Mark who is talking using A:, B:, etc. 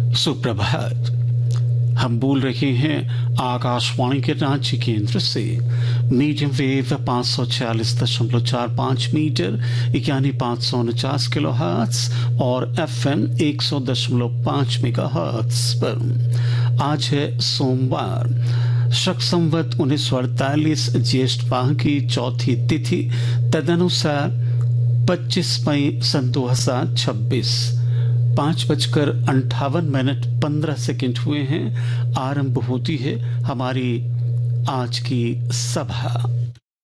A: सुप्रभात। हम बोल रहे हैं आकाशवाणी के रांची केंद्र से। मीडियम वेव 546.45 मीटर यानी 549 किलोहर्ट्ज और FM 100.5 मेगाहर्ट्ज पर। आज है सोमवार, शक संवत 1948 ज्येष्ठ माह की चौथी तिथि, तदनुसार 25 मई सन 2026। 5:58 हुए हैं। आरंभ होती है हमारी आज की सभा।